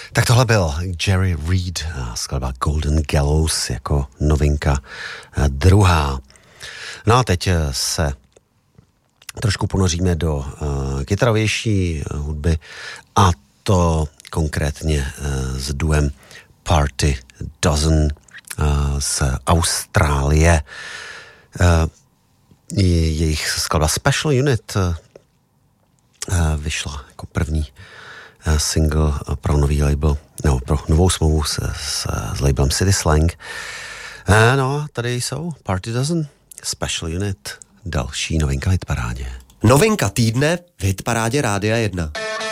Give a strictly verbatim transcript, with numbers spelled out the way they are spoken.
Tak tohle byl Jerry Reed, skladba Golden Gallows jako novinka druhá. No a teď se trošku ponoříme do uh, kytarovější hudby a to konkrétně uh, s duem Party Dozen uh, z Austrálie. Uh, jejich skladba Special Unit uh, vyšla jako první uh, single pro nový label, nebo pro novou smlouvu s, s, s labelem City Slang. Uh, no a tady jsou Party Dozen, Special Unit, další novinka v hitparádě. Novinka týdne v hitparádě Rádia jedna.